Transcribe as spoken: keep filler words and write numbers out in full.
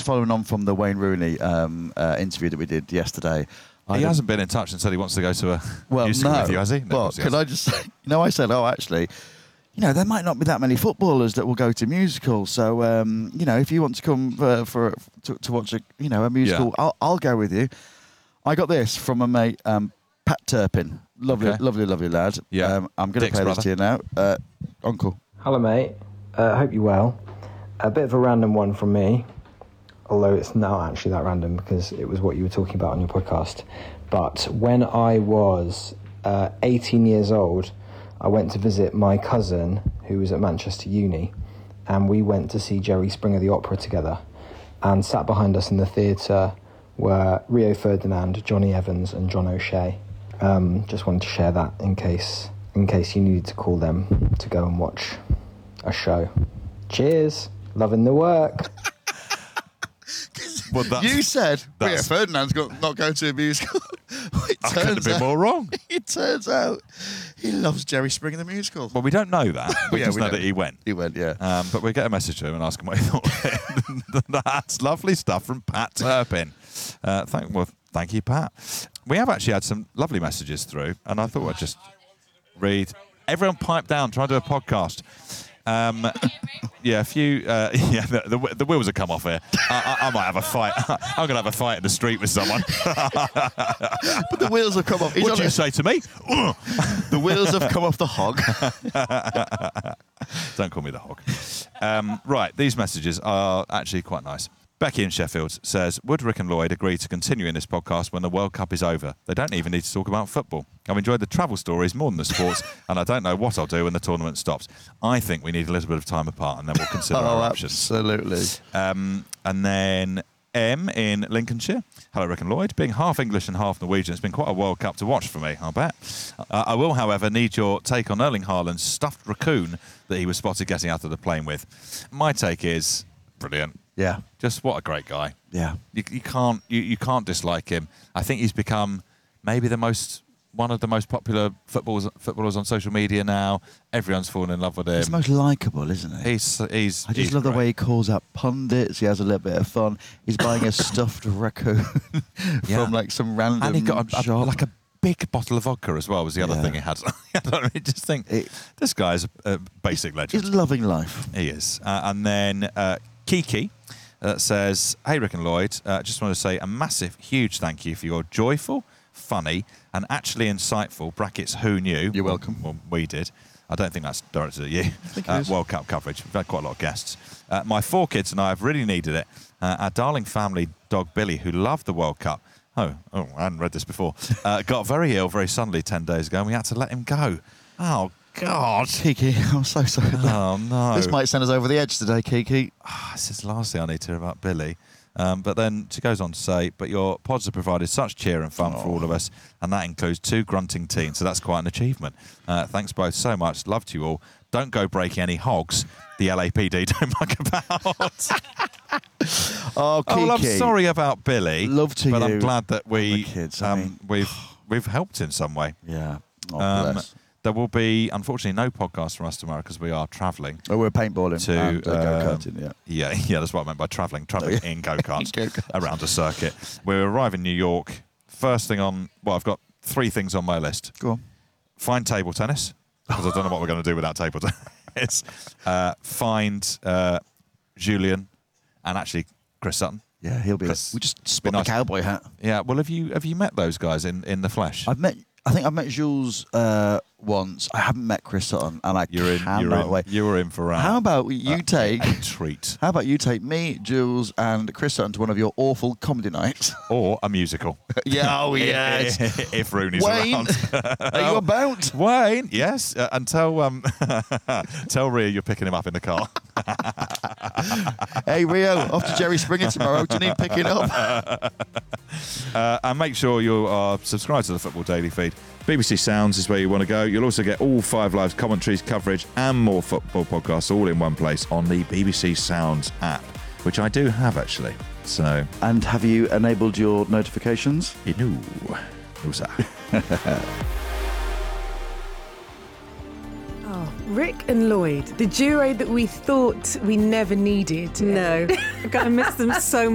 following on from the Wayne Rooney um, uh, interview that we did yesterday. He hasn't been in touch and said he wants to go to a well, musical no, with you, has he? No, but could I just say, you know, I said, oh, actually, you know, there might not be that many footballers that will go to musicals. So, um, you know, if you want to come uh, for to, to watch a, you know, a musical, Yeah. I'll, I'll go with you. I got this from a mate, um, Pat Turpin. Lovely, Okay. lovely, lovely lad. Yeah. Um, I'm going to Dick's play brother. this to you now. Uh, Uncle. Hello, mate. I uh, hope you're well. A bit of a random one from me, although it's not actually that random because it was what you were talking about on your podcast. But when I was uh, eighteen years old, I went to visit my cousin who was at Manchester Uni, and we went to see Jerry Springer the Opera together. And sat behind us in the theatre were Rio Ferdinand, Johnny Evans and John O'Shea. Um, just wanted to share that in case in case you needed to call them to go and watch a show. Cheers. Loving the work. Well, that's, You said Rio that's- Ferdinand's got, not going to a musical. it I couldn't have been out, more wrong. It turns out he loves Jerry Springer the musical. Well, we don't know that. We Yeah, just we know don't. that he went. He went, yeah. Um, but we'll get a message to him and ask him what he thought of it. That's lovely stuff from Pat Turpin. Uh, thank, well, thank you, Pat. We have actually had some lovely messages through, and I thought I'd just read. Everyone pipe down, try and do a podcast. Um, yeah, a few. Uh, yeah, the, the, the wheels have come off here. I, I, I might have a fight. I'm going to have a fight in the street with someone. But the wheels have come off. He's What on do you it. say to me? The wheels have come off the hog. Don't call me the hog. Um, right, these messages are actually quite nice. Becky in Sheffield says, would Rick and Lloyd agree to continue in this podcast when the World Cup is over? They don't even need to talk about football. I've enjoyed the travel stories more than the sports, and I don't know what I'll do when the tournament stops. I think we need a little bit of time apart, and then we'll consider Oh, our options. absolutely. Um, and then M in Lincolnshire. Hello, Rick and Lloyd. Being half English and half Norwegian, it's been quite a World Cup to watch for me, I'll bet. Uh, I will, however, need your take on Erling Haaland's stuffed raccoon that he was spotted getting out of the plane with. My take is brilliant. Yeah. Just what a great guy. Yeah. You, you can't you, you can't dislike him. I think he's become maybe the most one of the most popular footballers footballers on social media now. Everyone's fallen in love with him. He's the most likeable, isn't he? He's he's. I just he's love the great. way he calls out pundits. He has a little bit of fun. He's buying a stuffed raccoon Yeah. from like some random and he got a, a, shop. like a big bottle of vodka as well. Was the other Yeah. thing he had. I don't know, I just think It- this guy's a, a basic legend. He's loving life. He is. Uh, and then uh, Kiki uh, says, hey, Rick and Lloyd, uh, just want to say a massive, huge thank you for your joyful, funny, and actually insightful, brackets, who knew? You're Well, welcome. Well, we did. I don't think that's directed at you. think it Uh, is. World Cup coverage. We've had quite a lot of guests. Uh, my four kids and I have really needed it. Uh, our darling family dog Billy, who loved the World Cup, oh, oh I hadn't read this before, uh, got very ill very suddenly ten days ago, and we had to let him go. Oh, God. Kiki, I'm so sorry. Oh, no. This might send us over the edge today, Kiki. Ah, this is the last thing I need to hear about Billy. Um, but then she goes on to say, but your pods have provided such cheer and fun for all of us, and that includes two grunting teens, so that's quite an achievement. Uh, thanks both so much. Love to you all. Don't go breaking any hogs the L A P D don't muck about. Oh, Kiki. Oh, well, I'm sorry about Billy. Love to but you. I'm glad that we, The kids, I um, mean- we've, we've helped in some way. Yeah. Oh, Um, bless. there will be, unfortunately, no podcast from us tomorrow because we are travelling. Oh, we're paintballing to, and uh, um, go-karting, yeah. Yeah, yeah, that's what I meant by travelling. Travelling in go-karts Go-karts. around a circuit. We arrive in New York. First thing on, well, I've got three things on my list. Go on. Find table tennis, because I don't know what we're going to do without table tennis. Uh, find uh, Julian and actually Chris Sutton. Yeah, he'll be. Chris, We just be spot the nice. cowboy hat. Yeah, well, have you have you met those guys in, in the flesh? I've met. I think I've met Jules uh, once. I haven't met Chris Sutton, and I You're in. cannot You're in. wait. You were in for a, How about you a- take? a treat How about you take me, Jules, and Chris Sutton to one of your awful comedy nights? or a musical. Yeah, oh yes. if Rooney's Wayne, around. are you about? Wayne, yes, uh, and tell um, tell Rhea you're picking him up in the car. Hey Rio, off to Jerry Springer tomorrow. Do you need picking up? Uh, and make sure you are subscribed to the Football Daily feed. B B C Sounds is where you want to go. You'll also get all Five Lives commentaries, coverage, and more football podcasts all in one place on the B B C Sounds app, which I do have actually. So, And have you enabled your notifications? you know, no, sir. Oh, Rick and Lloyd, the duo that we thought we never needed. No, I'm going to miss them so